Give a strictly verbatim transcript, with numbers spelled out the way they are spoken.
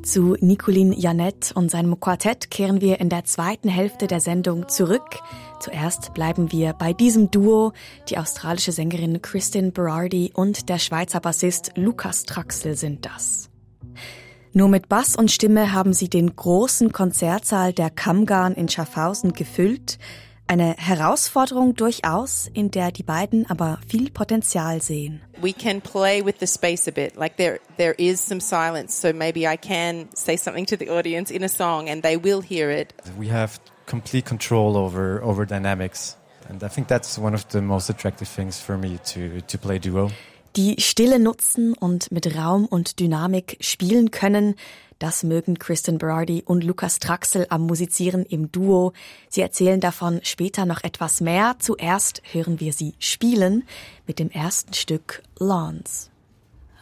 Zu Nicolin Janet und seinem Quartett kehren wir in der zweiten Hälfte der Sendung zurück. Zuerst bleiben wir bei diesem Duo, die australische Sängerin Kristin Berardi und der Schweizer Bassist Lukas Traxel sind das. Nur mit Bass und Stimme haben sie den großen Konzertsaal der Kammgarn in Schaffhausen gefüllt. Eine Herausforderung durchaus, in der die beiden aber viel Potenzial sehen. We can play with the space a bit, like there there is some silence, so maybe I can say something to the audience in a song and they will hear it. We have complete control over over dynamics, and I think that's one of the most attractive things for me to to play duo. Die Stille nutzen und mit Raum und Dynamik spielen können, das mögen Kristin Berardi und Lukas Traxel am Musizieren im Duo. Sie erzählen davon später noch etwas mehr. Zuerst hören wir sie spielen mit dem ersten Stück Lawns.